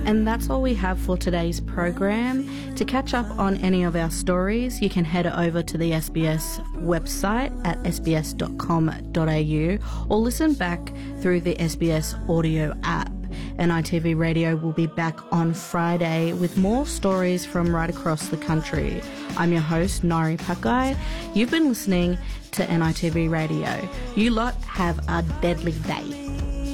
And that's all we have for today's program. To catch up on any of our stories, you can head over to the SBS website at sbs.com.au or listen back through the SBS audio app. NITV Radio will be back on Friday with more stories from right across the country. I'm your host, Nari Pakai. You've been listening to NITV Radio. You lot have a deadly day.